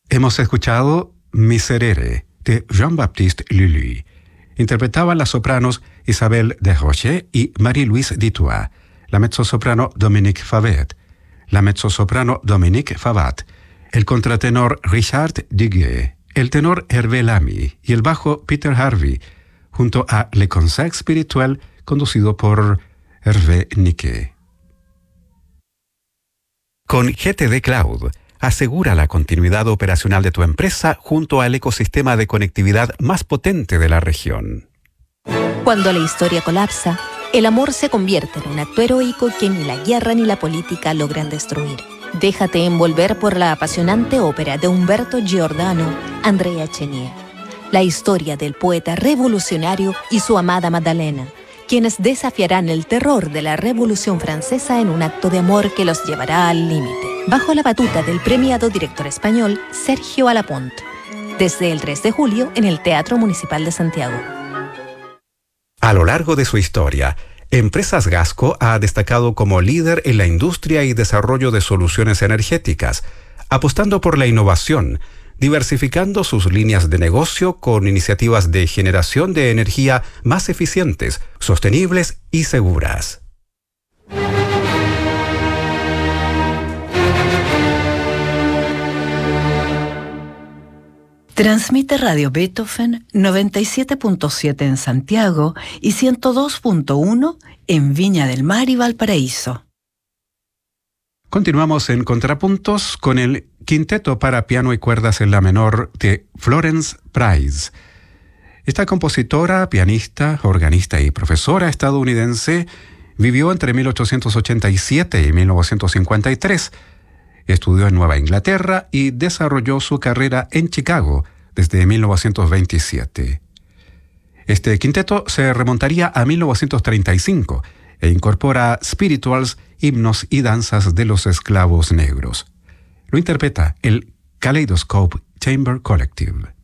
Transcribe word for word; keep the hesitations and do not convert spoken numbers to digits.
Hemos escuchado Miserere de Jean-Baptiste Lully. Interpretaban las sopranos Isabelle Desrochers y Marie-Louise Dutoit, la mezzosoprano Dominique Favet, la mezzosoprano Dominique Favat, el contratenor Richard Duguay, el tenor Hervé Lamy y el bajo Peter Harvey, junto a Le Concert Spirituel conducido por Hervé Niquet. Con G T D Cloud, asegura la continuidad operacional de tu empresa junto al ecosistema de conectividad más potente de la región. Cuando la historia colapsa, el amor se convierte en un acto heroico que ni la guerra ni la política logran destruir. Déjate envolver por la apasionante ópera de Umberto Giordano, Andrea Chenier. La historia del poeta revolucionario y su amada Magdalena, quienes desafiarán el terror de la Revolución Francesa en un acto de amor que los llevará al límite, bajo la batuta del premiado director español Sergio Alapont, desde el tres de julio en el Teatro Municipal de Santiago. A lo largo de su historia, Empresas Gasco ha destacado como líder en la industria y desarrollo de soluciones energéticas, apostando por la innovación, diversificando sus líneas de negocio con iniciativas de generación de energía más eficientes, sostenibles y seguras. Transmite Radio Beethoven noventa y siete punto siete en Santiago y ciento dos punto uno en Viña del Mar y Valparaíso. Continuamos en Contrapuntos con el Quinteto para piano y cuerdas en la menor de Florence Price. Esta compositora, pianista, organista y profesora estadounidense vivió entre mil ochocientos ochenta y siete y mil novecientos cincuenta y tres. Estudió en Nueva Inglaterra y desarrolló su carrera en Chicago desde mil novecientos veintisiete. Este quinteto se remontaría a mil novecientos treinta y cinco e incorpora spirituals, himnos y danzas de los esclavos negros. Lo interpreta el Kaleidoscope Chamber Collective.